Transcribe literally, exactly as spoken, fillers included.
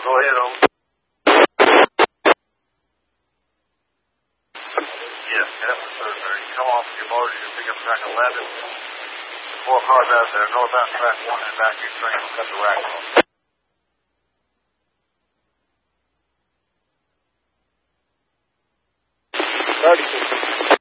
Go ahead, over. Yes, that's the third, sir. You come off your motor, you pick up track eleven. The four cars out there, northbound track one, and back your train will cut the rack off. thirty-six.